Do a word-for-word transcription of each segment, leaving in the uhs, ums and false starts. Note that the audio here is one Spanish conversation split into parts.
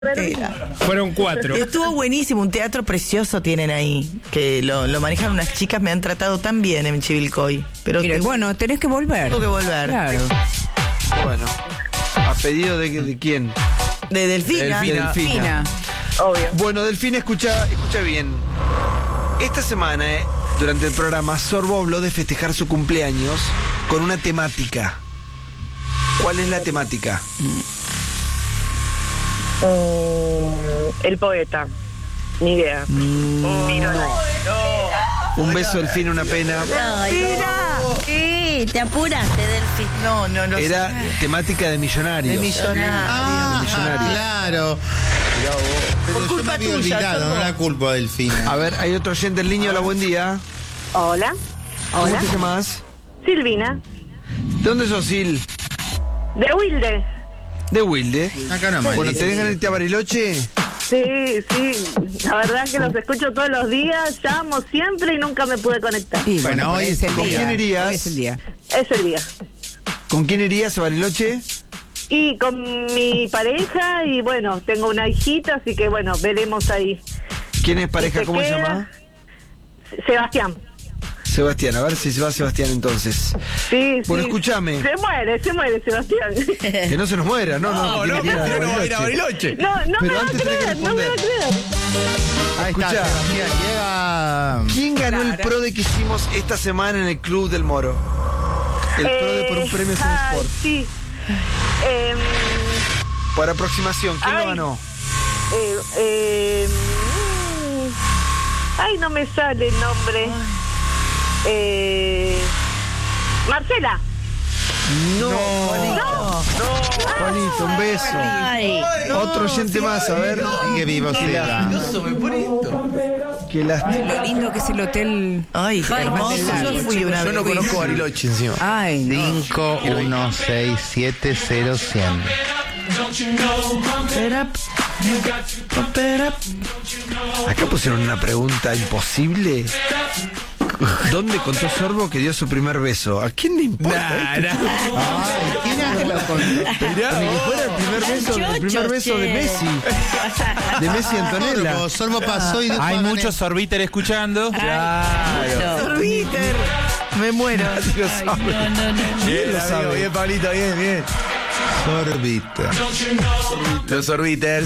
Fueron cuatro. Estuvo buenísimo, un teatro precioso tienen ahí, que lo, lo manejan unas chicas, me han tratado tan bien en Chivilcoy. Pero Mira, que, bueno, tenés que volver. tengo que volver. Claro. Bueno, ¿a pedido de, de quién? De Delfina. De Delfina. Fina. Obvio. Bueno, Delfina, escucha, escucha bien. Esta semana, eh, durante el programa, Sorbo habló de festejar su cumpleaños con una temática. ¿Cuál es la temática? Mm, el poeta. Ni idea. Mm, Miro, no. Un beso, Delfina, una pena. Sí, te apuraste, Delfi. No, no, no. Era sé. temática de millonarios. De millonario. Ah, millonarios. Claro. Pero Por yo culpa me había tuya, olvidado, Sorbo. no la culpa a Delfina. A ver, hay otro oyente, el niño. Hola, buen día. Hola. ¿Cómo Hola. te llamas? Silvina. ¿De dónde sos, Sil? De Wilde. De Wilde. Acá nomás. Bueno, ¿tenés ganas de irte a Bariloche? Sí, sí. La verdad que los escucho todos los días, llamo siempre y nunca me pude conectar. Sí, Bueno, bueno, hoy hoy es el ¿con día. quién irías? Hoy es el día. Es el día. ¿Con quién irías a Bariloche? Y con mi pareja y bueno, tengo una hijita, así que bueno, veremos ahí. ¿Quién es pareja? Se ¿Cómo se queda- llama? Sebastián. Sebastián, a ver si se va Sebastián entonces. Sí, Bueno, sí. escúchame. Se muere, se muere Sebastián. Que no se nos muera, no, no, No, que tiene no, que ir a no va a ir a Bariloche. Bariloche. No, no me Pero va a antes tenés que creer, no me va a responder. creer. Ahí está, Escuchá. Sebastián, llega. ¿Quién ganó el pro de que hicimos esta semana en el Club del Moro? El pro de por un premio Sun ah, Sport. Sí. Eh, Por aproximación, ¿quién Ay. lo ganó? eh, eh, mm, ay, no me sale el nombre. Eh, Marcela. No, No. Juanito, un beso. Ay, Otro oyente más, a ver. Sigue vivo, siga. Qué lástima. Lo lindo que es el hotel. Ay, qué hermoso. Yo fui una Yo no vez. conozco Bariloche encima. Ay, no. cinco uno seis siete cero cien. Pump it up. Pump it up. Acá pusieron una pregunta imposible. ¿Dónde contó Sorbo que dio su primer beso? ¿A quién le importa? esto? Ay, ¿quién hace la con- Ni que fuera el primer beso, el primer beso de Messi. De Messi y Antonella. Sorbo, Sorbo pasó y dijo, Hay "Gané". muchos sorbiter escuchando. Sorbiter. Me muero. Nadie lo sabe. no, no, no. ¿Quién lo sabe? Bien, Pablito, bien, bien. Sorbito. Los sorbiters.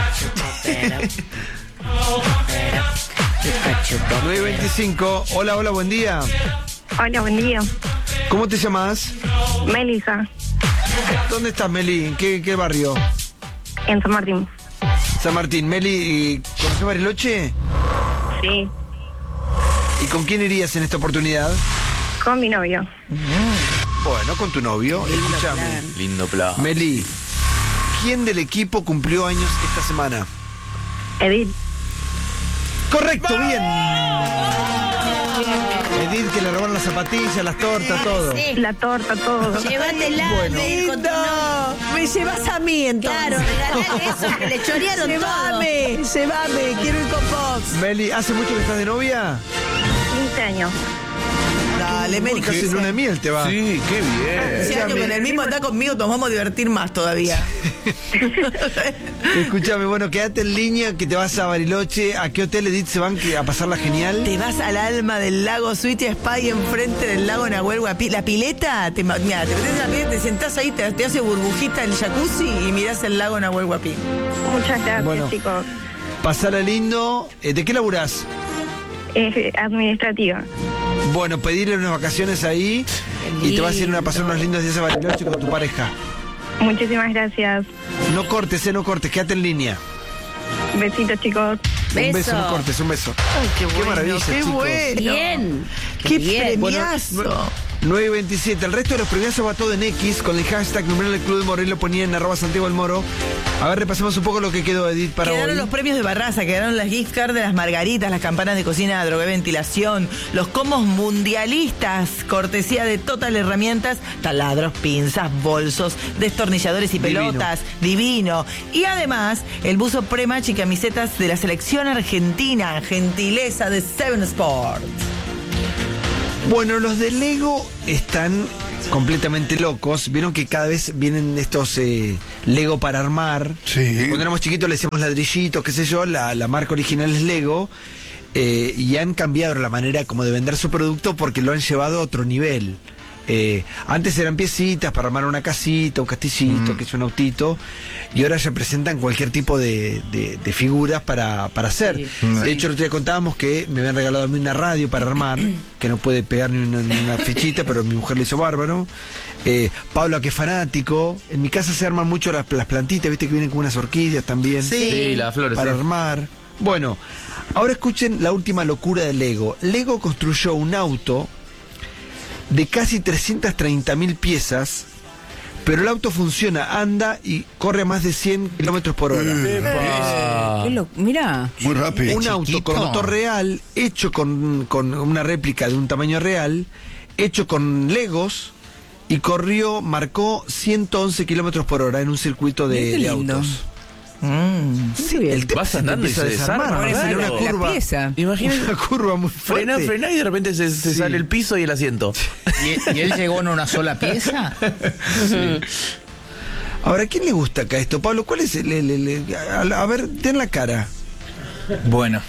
nueve veinticinco. Hola, hola, buen día. Hola, buen día. ¿Cómo te llamas? Melissa, ¿Dónde estás, Meli? ¿En qué, qué barrio? en San Martín. San Martín. Meli, ¿conoces Bariloche? Sí, ¿Y con quién irías en esta oportunidad? con mi novio. Bueno, con tu novio. Escúchame. Lindo plan. Meli, ¿quién del equipo cumplió años esta semana? Edith. Correcto, bien. Edith, que le robaron las zapatillas, las tortas, todo. Sí. La torta, todo. Llévatela Bueno. de ir con tu no- No, me llevas a mí entonces. Claro, regalale eso que le chorearon todo. Llévame, llévame, quiero ir con vos. Meli, ¿hace mucho que estás de novia? quince años. Dale, Meli, Casi que luna de miel te va. Sí, qué bien. ese año con el mismo anda conmigo, nos vamos a divertir más todavía. Escúchame, bueno, quédate en línea que te vas a Bariloche. ¿A qué hotel, Edith, se van que- a pasarla genial? Te vas al alma del lago Suite Spa y enfrente del lago Nahuel Huapi. La pileta, te, ma- mirá, te metes en la pileta, te sentás ahí, te, te hace burbujita el jacuzzi y mirás el lago Nahuel Huapi. Muchas gracias, Bueno. chicos. Pasala lindo. Eh, ¿De qué laburás? Es administrativa. Bueno, pedirle unas vacaciones ahí y te vas a ir a pasar unos lindos días a Bariloche con tu pareja. Muchísimas gracias. No cortes, eh, no cortes, quédate en línea. Besitos, chicos. Un beso, Beso. no cortes, un beso. Qué, Qué maravilla, qué chicos. bueno. Bien. Qué bien. premiazo. nueve y veintisiete. El resto de los premiazos va todo en X con el hashtag numeral del Club del Moro y lo ponía en arroba Santiago del Moro. A ver, repasemos un poco lo que quedó, Edith, para Quedaron hoy. los premios de Barraza, quedaron las gift cards de las margaritas, las campanas de cocina, droga y ventilación, los combos mundialistas, cortesía de Total Herramientas, taladros, pinzas, bolsos, destornilladores y Divino. pelotas, divino. Y además, el buzo pre-match y camisetas de la selección argentina, gentileza de Seven Sport. Bueno, los de Lego están completamente locos. Vieron que cada vez vienen estos eh, Lego para armar. Sí. Cuando éramos chiquitos le decíamos ladrillitos, qué sé yo, la, la marca original es Lego. Eh, y han cambiado la manera como de vender su producto porque lo han llevado a otro nivel. Eh, antes eran piecitas para armar una casita, un castillito, mm. que es un autito, y ahora ya presentan cualquier tipo de, de, de figuras para, para hacer. Sí. De hecho, el otro día contábamos que me habían regalado a mí una radio para armar, que no puede pegar ni una, ni una fichita, pero mi mujer le hizo bárbaro. Eh, Pablo, que es fanático. En mi casa se arman mucho las, las plantitas, viste que vienen con unas orquídeas también. Sí, sí, las flores. Para sí. armar. Bueno, ahora escuchen la última locura de Lego. Lego construyó un auto de casi trescientas treinta mil piezas, pero el auto funciona, anda y corre a más de cien kilómetros por hora. Ah. Qué lo- Mirá. Muy rápido. Un auto chiquito. con motor real, hecho con, con una réplica de un tamaño real, hecho con Legos, y corrió, marcó ciento once kilómetros por hora en un circuito de, Qué de lindo. autos. Mm. Sí, bien. el tema Vas se te andando y empieza a se desarmar, desarma, ¿verdad? claro. En una La curva, pieza. Imagínate. una curva muy Frena, fuerte. frena y de repente se, se Sí. sale el piso y el asiento. ¿Y, y él llegó en una sola pieza? Ahora, ¿a quién le gusta acá esto? Pablo, ¿cuál es el...? el- el- el- a, a ver, ten la cara. Bueno.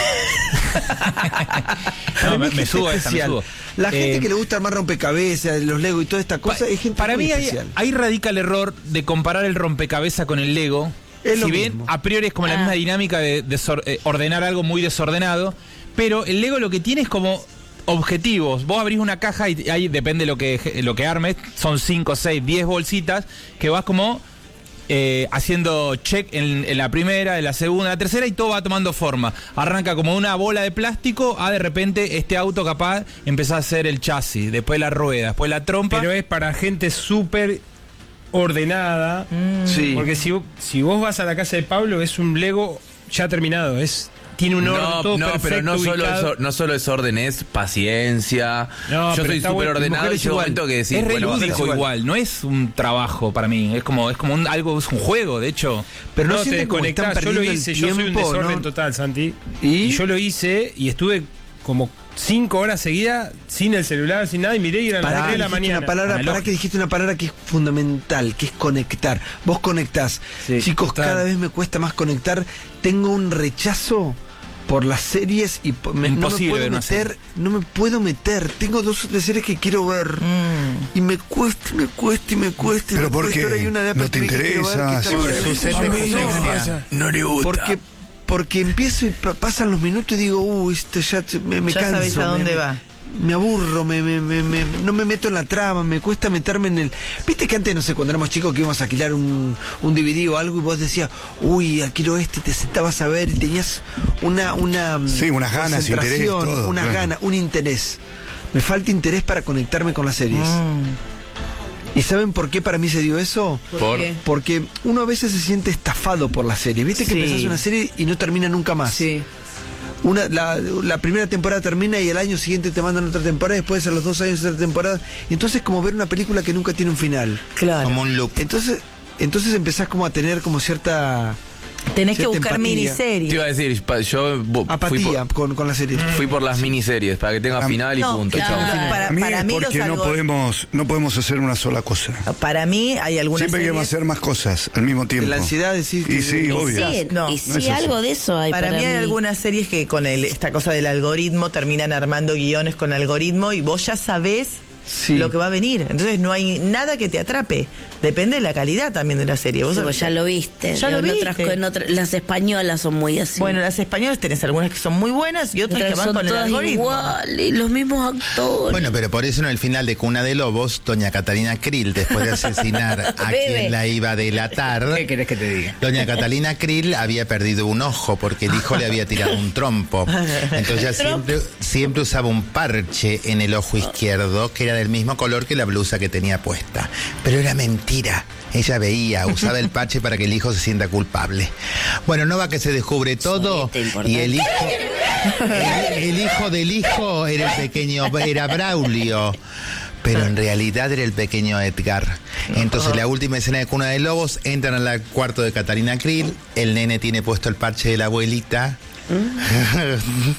Para No, mí me, es me gente subo a esta, me especial. subo. La gente Eh, que le gusta armar rompecabezas, los Lego y toda esta cosa, Pa- es gente para muy mí ahí, especial. ahí radica el error de comparar el rompecabezas con el Lego. Es lo si bien mismo. a priori es como la Ah. misma dinámica de, de sor- eh, ordenar algo muy desordenado, pero el Lego lo que tiene es como objetivos. Vos abrís una caja y ahí depende lo que lo que armes, son cinco, seis, diez bolsitas que vas como eh, haciendo check en, en la primera, en la segunda, en la tercera, y todo va tomando forma. Arranca como una bola de plástico, a de repente este auto capaz empieza a hacer el chasis, después la rueda, después la trompa. Pero es para gente súper ordenada. Sí. Porque si, vo- si vos vas a la casa de Pablo, es un Lego ya terminado. Es, tiene un orden No, todo no, perfecto, pero no solo, ubicado. es, no solo es orden, es paciencia. No, Yo pero soy está súper bueno. ordenado Mi y mujer es llega un igual. momento que decís, Es re bueno, vas a lúdico hacer- igual, no es un trabajo para mí, es como es como un, algo, es un juego, de hecho. Pero no, No, te sienten como que están desconectás. Yo lo perdiendo el hice, yo soy un tiempo, desorden ¿no? total, Santi. ¿Y? ¿Y? yo lo hice y estuve como cinco horas seguidas sin el celular, sin nada, y miré y eran las Pará, tres de la dijiste mañana. una palabra, Analógico. pará que dijiste una palabra que es fundamental, que es conectar. Vos conectás. Sí, Chicos, total. cada vez me cuesta más conectar. Tengo un rechazo por las series y po- me, no me Imposible puedo ver una meter, no me puedo meter. Tengo dos o tres series que quiero ver. Mm. Y me cuesta, y me cuesta, y me cuesta. y ¿Pero me por cuesta. qué? Ahora hay una de ¿No Apple te T V que quiero ver, que interesa? está Sí, buena. Sucede A mí con no me Julia. pasa. No le gusta. Porque, porque empiezo y pa- pasan los minutos y digo, uy, esto ya te- me, me Ya canso. sabés a me- dónde me- va. Me aburro, me, me, me, me- no me meto en la trama, me cuesta meterme en el... Viste que antes, no sé, cuando éramos chicos que íbamos a alquilar un, un D V D o algo y vos decías, uy, alquilo este, y te sentabas a ver y tenías una... una Sí, unas ganas, interés, concentración, todo, unas claro. ganas, un interés. Me falta interés para conectarme con las series. ¿Y saben por qué para mí se dio eso? Por- qué? Porque uno a veces se siente estafado por la serie. ¿Viste que Sí. empezás una serie y no termina nunca más? Sí. Una, la, la primera temporada termina y el año siguiente te mandan otra temporada, después a los dos años otra temporada. Y entonces como ver una película que nunca tiene un final. Claro. Como un loop. Entonces, entonces empezás como a tener como cierta Tenés que cierta buscar empatía. Te miniseries. iba a decir, pa- yo bo- fui apatía por, con, con la serie. fui por las miniseries para que tenga final y No, punto. claro. chao. Para- A mí para es mí los porque no algo- podemos, no podemos hacer una sola cosa. Para mí hay algunas Siempre queremos series- hacer más cosas al mismo tiempo. La ansiedad decir que... Y sí, obvio. Sí, No, y no sí, es eso. algo de eso hay Para, para, mí hay algunas series que con el, esta cosa del algoritmo terminan armando guiones con algoritmo y vos ya sabés Sí. lo que va a venir. Entonces no hay nada que te atrape. Depende de la calidad también de la serie. Vos Sí, pues ya lo viste. Ya lo En otras viste. co- en otras- las españolas son muy así. Bueno, las españolas tenés algunas que son muy buenas y otras Otras que van son con el todas algoritmo. igual y los mismos actores. Bueno, pero por eso en el final de Cuna de Lobos, doña Catalina Krill, después de asesinar a Bebe. quien la iba a delatar, ¿Qué querés que te diga? doña Catalina Krill había perdido un ojo porque el hijo le había tirado un trompo. Entonces ella siempre, siempre usaba un parche en el ojo izquierdo que era del mismo color que la blusa que tenía puesta. Pero era mentira. Ella veía, usaba el parche para que el hijo se sienta culpable. Bueno, no va que se descubre todo Sonete importante. y el hijo, el, el hijo del hijo era el pequeño, era Braulio. Pero en realidad era el pequeño Edgar. Entonces la última escena de Cuna de Lobos, entran al cuarto de Catalina Krill, el nene tiene puesto el parche de la abuelita.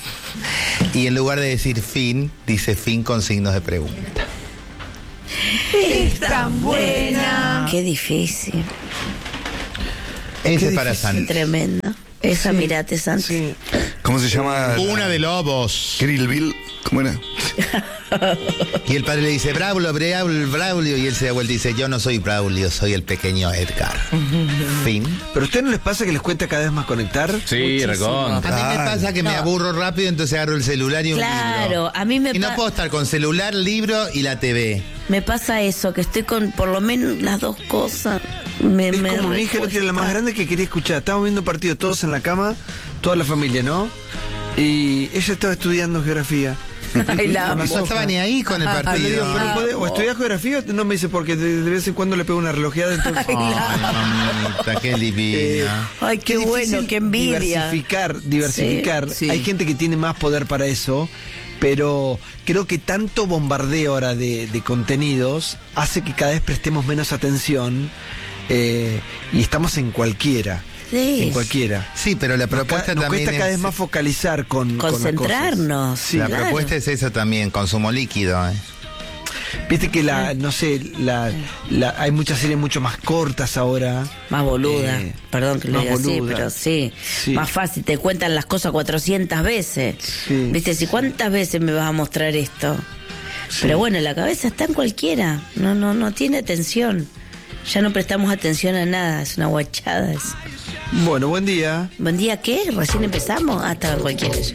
Y en lugar de decir fin, dice fin con signos de pregunta. es tan buena. Qué difícil. Ese es Qué para difícil. Santi. Tremenda. Esa, mirate, Santi. Sí. ¿Cómo se llama? Una de lobos. Kill Bill. ¿Cómo era? Y el padre le dice, Braulio, Braulio, Braulio. Y él se da vuelta y dice, yo no soy Braulio, soy el pequeño Edgar. Fin. ¿Pero a ustedes no les pasa que les cuesta cada vez más conectar? Sí, A recontra. mí me pasa que me No. aburro rápido, entonces agarro el celular y un libro. Claro, a mí me Y no pa- puedo estar con celular, libro y la T V. Me pasa eso, que estoy con por lo menos las dos cosas. Me, Es me como mi hija, recuesta. la más grande que quería escuchar. Estábamos viendo partidos todos en la cama, toda la familia, ¿no? Y ella estaba estudiando geografía. Ay, la amo. No estaba ni ahí con el Le digo, partido. ¿pero puede- ¿o estudias geografía? No me dice, porque de, de vez en cuando le pego una relojeada. Entonces, Ay, mamita, qué Eh, divina. Ay, qué bueno, difícil qué envidia. Diversificar, diversificar. Sí, sí. Hay gente que tiene más poder para eso, pero creo que tanto bombardeo ahora de, de contenidos hace que cada vez prestemos menos atención eh, y estamos en cualquiera. Sí. En cualquiera. Sí, pero la Nos, ca- propuesta nos también cuesta cada es- vez más focalizar con con las cosas. Concentrarnos. Sí, la claro. propuesta es eso también, consumo líquido. ¿eh? Viste que la, no sé, la, la- hay muchas series mucho más cortas ahora. Más boluda. Eh, Perdón que lo más diga así, boluda. pero sí. Sí. Más fácil, te cuentan las cosas cuatrocientas veces. Sí. ¿Viste? Si cuántas veces me vas a mostrar esto. Pero bueno, la cabeza está en cualquiera. No, no, no tiene atención. Ya no prestamos atención a nada. Es una guachada eso. Bueno, buen día. Buen día, ¿qué? ¿Recién empezamos? Ah, estaba en cualquiera. yo.